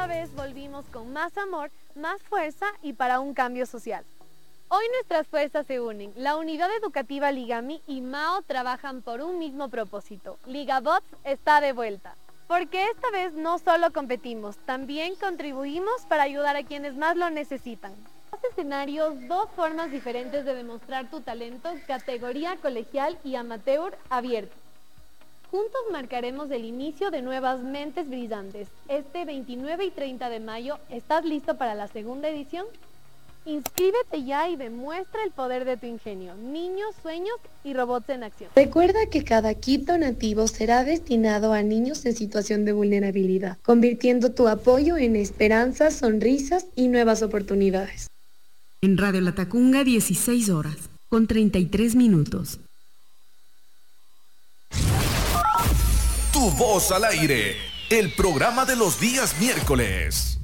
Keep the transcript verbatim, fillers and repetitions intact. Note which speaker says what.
Speaker 1: esta vez volvimos con más amor, más fuerza y para un cambio social. Hoy nuestras fuerzas se unen. La Unidad Educativa Ligami y Mao trabajan por un mismo propósito. Ligabots está de vuelta. Porque esta vez no solo competimos, también contribuimos para ayudar a quienes más lo necesitan. Dos escenarios, dos formas diferentes de demostrar tu talento, categoría colegial y amateur abierto. Juntos marcaremos el inicio de nuevas mentes brillantes. Este veintinueve y treinta de mayo, ¿estás listo para la segunda edición? Inscríbete ya y demuestra el poder de tu ingenio. Niños, sueños y robots en acción.
Speaker 2: Recuerda que cada kit donativo será destinado a niños en situación de vulnerabilidad, convirtiendo tu apoyo en esperanzas, sonrisas y nuevas oportunidades.
Speaker 3: En Radio Latacunga, dieciséis horas, con treinta y tres minutos.
Speaker 4: Tu voz al aire, el programa de los días miércoles.